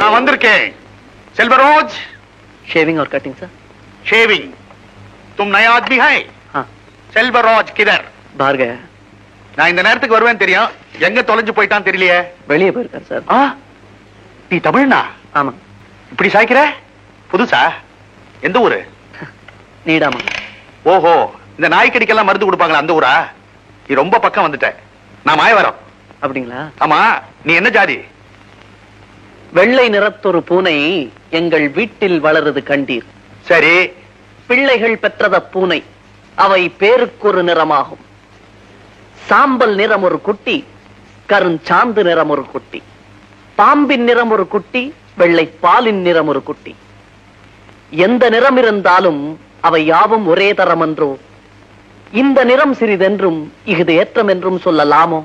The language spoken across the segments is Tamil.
நான் வந்திருக்கேன் செல்வராஜ் शेविंग और कटिंग सर शेविंग तुम नया आदमी है हाँ செல்வராஜ் கிதர் बाहर गया है நான் இந்த நேரத்துக்கு வருவேன் தெரியும் எங்க தொலைஞ்சு போயிட்டான் தெரியலையே வெளியே போயிருக்காரு சார் நீ தமிழ்னா ஆமா இப்படி சாய்க்கிற புதுசா எந்த ஊரு நீடாமா ஓஹோ இந்த நாய்க்கடிக்கெல்லாம் மருந்து கொடுப்பாங்களா அந்த ஊரா நீ ரொம்ப பக்கம் வந்துட்ட நான் மாயவரம் அப்படிங்களா ஆமா நீ என்ன ஜாதி வெள்ளை நிறத்தொரு பூனை எங்கள் வீட்டில் வளருது கண்டீர் சரி பிள்ளைகள் பெற்றத பூனை அவை பேருக்கொரு நிறமாகும் சாம்பல் நிறம் ஒரு குட்டி கருஞ்சாந்து நிறம் ஒரு குட்டி பாம்பின் நிறம் ஒரு குட்டி வெள்ளை பாலின் நிறம் ஒரு குட்டி எந்த நிறம் இருந்தாலும் அவை யாவும் ஒரே தரம் என்றோ இந்த நிறம் சிறிதென்றும் இஃது ஏற்றம் என்றும் சொல்லலாமோ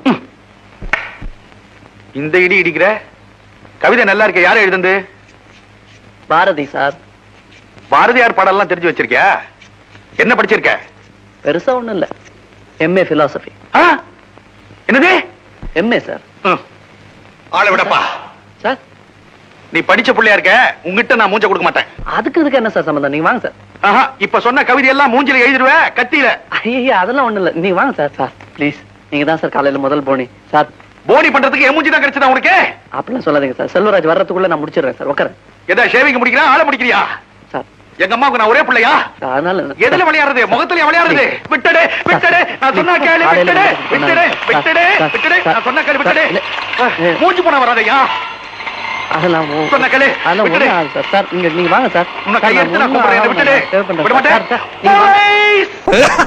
இந்த இடி இடிக்கிற கவிதை நல்லா இருக்க யாரும் எழுதுந்து பாரதி சார் பாரதியார் பாடலாம் தெரிஞ்சு வச்சிருக்கியா என்ன படிச்சிருக்க பெருசா ஒண்ணும் இல்ல எம்ஏ பிலாசபி என்னது எம்ஏ சார் ஆளை விடப்பா சார் நீ படிச்ச பிள்ளையா இருக்க உங்ககிட்ட நான் மூஞ்ச கொடுக்க மாட்டேன் அதுக்கு என்ன சார் சம்பந்தம் நீங்க வாங்க சார் இப்ப சொன்ன கவிதை எல்லாம் மூஞ்சில எழுதிடுவ கத்தியில ஐயா அதெல்லாம் ஒண்ணும் இல்ல நீங்க வாங்க சார் சார் ப்ளீஸ் நீங்க தான் சார் காலையில முதல் போனி சார் போனி பண்றதுக்கு என் மூஞ்சி தான் கிடைச்சதா உனக்கு அப்படிலாம் சொல்லாதீங்க சார் செல்வராஜ் வர்றதுக்குள்ள நான் முடிச்சிடுறேன் சார் உட்கார எதா ஷேவிங் முடிக்கிறா ஆளை முடிக்கிறியா சார் எங்க அம்மாவுக்கு நான் ஒரே பிள்ளையா அதனால எதுல விளையாடுறது முகத்துல விளையாடுறது விட்டடு விட்டடு நான் சொன்னா கேளு விட்டடு விட்டடு விட்டடு விட்டடு நான் சொன்னா கேளு விட்டடு மூஞ்சி போன வராதையா அதெல்லாம் சொன்ன கேளு விட்டடு சார் நீங்க வாங்க சார் உன்னை கையெடுத்து நான் கூப்பிடுறேன் விட்டடு தேவைப்படுறேன் விட மாட்டேன்